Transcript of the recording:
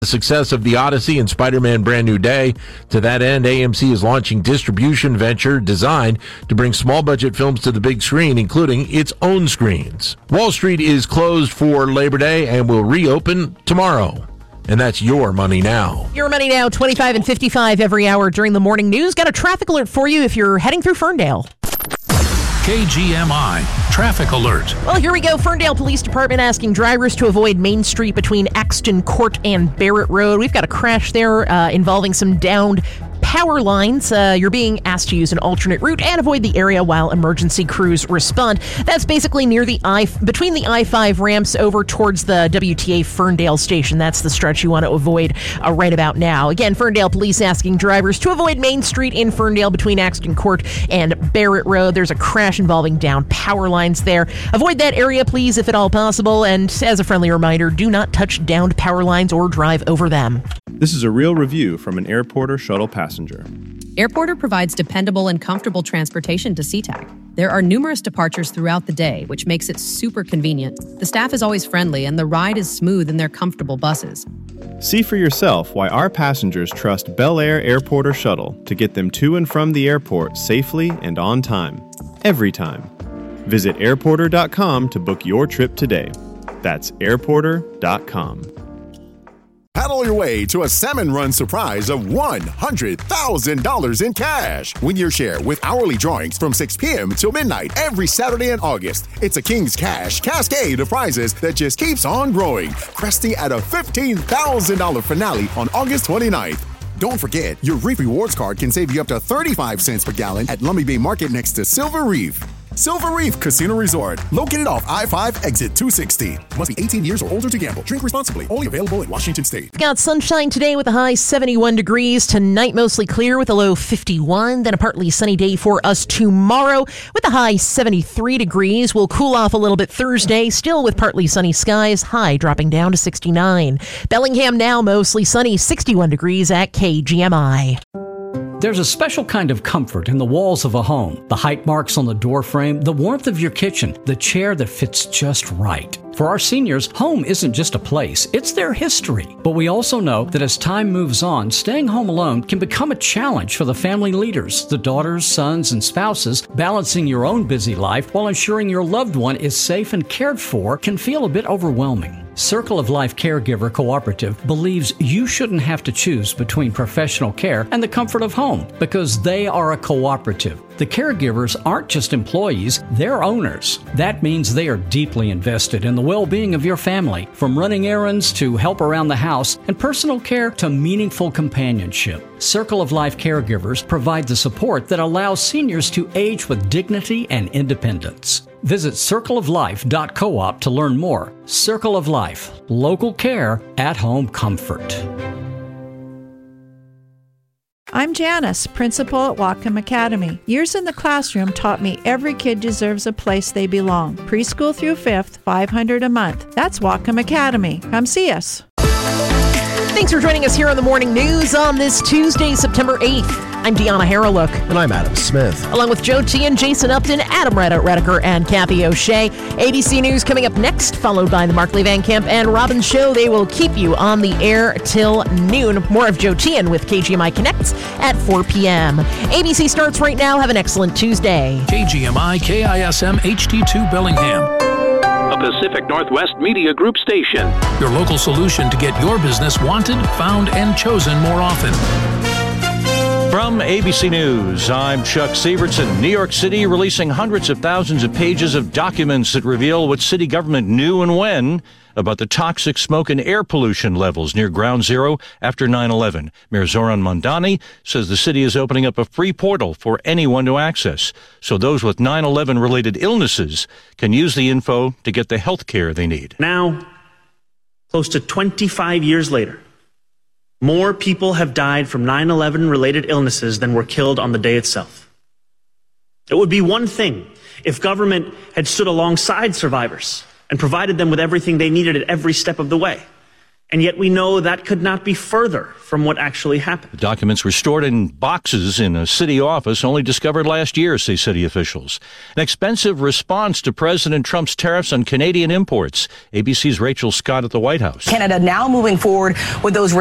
The success of The Odyssey and Spider-Man Brand New Day. To that end, AMC is launching distribution venture designed to bring small-budget films to the big screen, including its own screens. Wall Street is closed for Labor Day and will reopen tomorrow. And that's Your Money Now. Your Money Now, 25 and 55 every hour during the morning news. Got a traffic alert for you if you're heading through Ferndale. KGMI Traffic Alert. Well, here we go. Ferndale Police Department asking drivers to avoid Main Street between Axton Court and Barrett Road. We've got a crash there involving some downed power lines. You're being asked to use an alternate route and avoid the area while emergency crews respond. That's basically near between the I-5 ramps over towards the WTA Ferndale station. That's the stretch you want to avoid right about now. Again, Ferndale Police asking drivers to avoid Main Street in Ferndale between Axton Court and Barrett Road. There's a crash involving downed power lines there. Avoid that area, please, if at all possible. And as a friendly reminder, do not touch downed power lines or drive over them. This is a real review from an Airporter shuttle passenger. Airporter provides dependable and comfortable transportation to SeaTac. There are numerous departures throughout the day, which makes it super convenient. The staff is always friendly, and the ride is smooth in their comfortable buses. See for yourself why our passengers trust Bel Air Airporter Shuttle to get them to and from the airport safely and on time. Every time. Visit airporter.com to book your trip today. That's airporter.com. Paddle your way to a Salmon Run surprise of $100,000 in cash. Win your share with hourly drawings from 6 p.m. till midnight every Saturday in August. It's a King's Cash cascade of prizes that just keeps on growing, cresting at a $15,000 finale on August 29th. Don't forget, your Reef Rewards card can save you up to 35 cents per gallon at Lummi Bay Market next to Silver Reef. Silver Reef Casino Resort, located off I-5 exit 260. Must be 18 years or older to gamble. Drink responsibly. Only available in Washington State. Got sunshine today with a high 71 degrees. Tonight mostly clear with a low 51. Then a partly sunny day for us tomorrow with a high 73 degrees. We'll cool off a little bit Thursday, still with partly sunny skies. High dropping down to 69. Bellingham now mostly sunny, 61 degrees at KGMI. There's a special kind of comfort in the walls of a home. The height marks on the door frame, the warmth of your kitchen, the chair that fits just right. For our seniors, home isn't just a place, it's their history. But we also know that as time moves on, staying home alone can become a challenge for the family leaders, the daughters, sons, and spouses. Balancing your own busy life while ensuring your loved one is safe and cared for can feel a bit overwhelming. Circle of Life Caregiver Cooperative believes you shouldn't have to choose between professional care and the comfort of home because they are a cooperative. The caregivers aren't just employees, they're owners. That means they are deeply invested in the well-being of your family, from running errands to help around the house and personal care to meaningful companionship. Circle of Life Caregivers provide the support that allows seniors to age with dignity and independence. Visit circleoflife.coop to learn more. Circle of Life, local care, at-home comfort. I'm Janice, principal at Whatcom Academy. Years in the classroom taught me every kid deserves a place they belong. Preschool through 5th, $500 a month. That's Whatcom Academy. Come see us. Thanks for joining us here on the Morning News on this Tuesday, September 8th. I'm Deanna Harreluk. And I'm Adam Smith. Along with Joe T. Jason Upton, Adam Redeker, and Kathy O'Shea. ABC News coming up next, followed by the Markley Van Camp and Robin Show. They will keep you on the air till noon. More of Joe T. with KGMI Connects at 4 p.m. ABC starts right now. Have an excellent Tuesday. KGMI KISM HD2 Bellingham. A Pacific Northwest Media Group station. Your local solution to get your business wanted, found, and chosen more often. From ABC News, I'm Chuck Sievertson. New York City releasing hundreds of thousands of pages of documents that reveal what city government knew and when about the toxic smoke and air pollution levels near Ground Zero after 9/11. Mayor Zoran Mondani says the city is opening up a free portal for anyone to access, so those with 9/11-related illnesses can use the info to get the health care they need. Now, close to 25 years later, more people have died from 9/11-related illnesses than were killed on the day itself. It would be one thing if government had stood alongside survivors and provided them with everything they needed at every step of the way. And yet we know that could not be further from what actually happened. The documents were stored in boxes in a city office, only discovered last year, say city officials. An expensive response to President Trump's tariffs on Canadian imports. ABC's Rachel Scott at the White House. Canada now moving forward with those